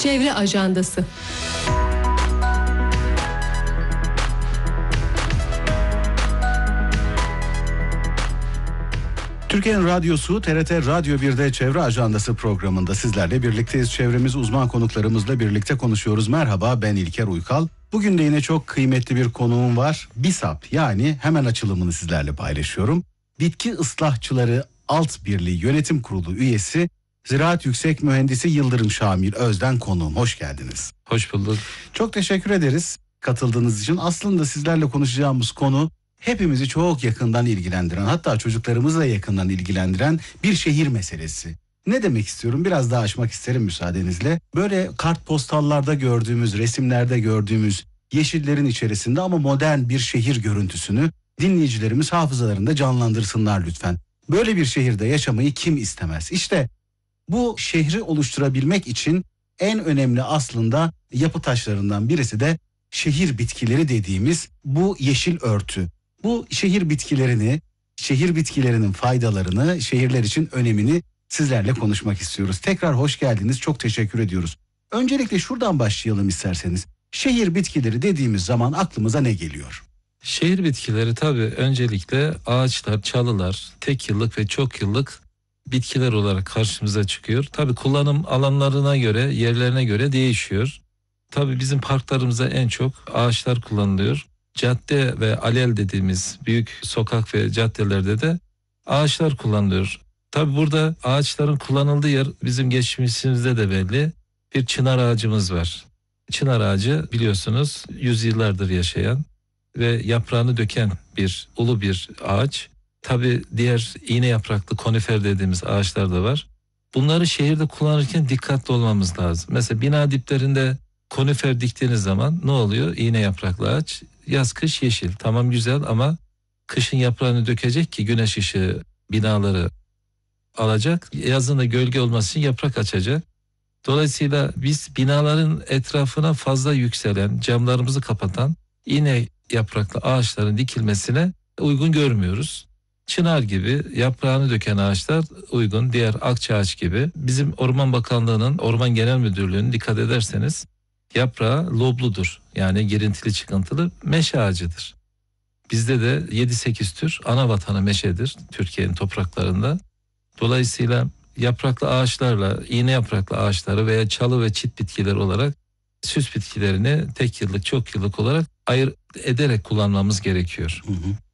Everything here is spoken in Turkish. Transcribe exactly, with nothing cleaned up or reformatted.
Çevre Ajandası. Türkiye'nin radyosu T R T Radyo bir'de Çevre Ajandası programında sizlerle birlikteyiz. Çevremiz uzman konuklarımızla birlikte konuşuyoruz. Merhaba, ben İlker Uykal. Bugün de yine çok kıymetli bir konuğum var. BİSAP, yani hemen açılımını sizlerle paylaşıyorum. Bitki Islahçıları Alt Birliği Yönetim Kurulu üyesi Ziraat Yüksek Mühendisi Yıldırım Şamil Özden konuğum. Hoş geldiniz. Hoş bulduk. Çok teşekkür ederiz katıldığınız için. Aslında sizlerle konuşacağımız konu hepimizi çok yakından ilgilendiren, hatta çocuklarımızla yakından ilgilendiren bir şehir meselesi. Ne demek istiyorum? Biraz daha açmak isterim müsaadenizle. Böyle kartpostallarda gördüğümüz, resimlerde gördüğümüz yeşillerin içerisinde ama modern bir şehir görüntüsünü dinleyicilerimiz hafızalarında canlandırsınlar lütfen. Böyle bir şehirde yaşamayı kim istemez? İşte bu şehri oluşturabilmek için en önemli aslında yapı taşlarından birisi de şehir bitkileri dediğimiz bu yeşil örtü. Bu şehir bitkilerini, şehir bitkilerinin faydalarını, şehirler için önemini sizlerle konuşmak istiyoruz. Tekrar hoş geldiniz, çok teşekkür ediyoruz. Öncelikle şuradan başlayalım isterseniz. Şehir bitkileri dediğimiz zaman aklımıza ne geliyor? Şehir bitkileri tabii öncelikle ağaçlar, çalılar, tek yıllık ve çok yıllık bitkiler olarak karşımıza çıkıyor. Tabii kullanım alanlarına göre, yerlerine göre değişiyor. Tabii bizim parklarımızda en çok ağaçlar kullanılıyor. Cadde ve alel dediğimiz büyük sokak ve caddelerde de ağaçlar kullanılıyor. Tabii burada ağaçların kullanıldığı yer bizim geçmişimizde de belli. Bir çınar ağacımız var. Çınar ağacı biliyorsunuz yüzyıllardır yaşayan ve yaprağını döken bir ulu bir ağaç. Tabii diğer iğne yapraklı konifer dediğimiz ağaçlar da var. Bunları şehirde kullanırken dikkatli olmamız lazım. Mesela bina diplerinde konifer diktiğiniz zaman ne oluyor? İğne yapraklı ağaç yaz kış yeşil. Tamam güzel ama kışın yaprağını dökecek ki güneş ışığı binaları alacak. Yazın da gölge olması için yaprak açacak. Dolayısıyla biz binaların etrafına fazla yükselen, camlarımızı kapatan iğne yapraklı ağaçların dikilmesine uygun görmüyoruz. Çınar gibi yaprağını döken ağaçlar uygun. Diğer akçaağaç gibi. Bizim Orman Bakanlığı'nın, Orman Genel Müdürlüğü'nün dikkat ederseniz yaprağı lobludur. Yani girintili çıkıntılı meşe ağacıdır. Bizde de yedi sekiz tür ana vatanı meşedir Türkiye'nin topraklarında. Dolayısıyla yapraklı ağaçlarla, iğne yapraklı ağaçları veya çalı ve çit bitkiler olarak süs bitkilerini tek yıllık, çok yıllık olarak ayırt ederek kullanmamız gerekiyor. Hı hı.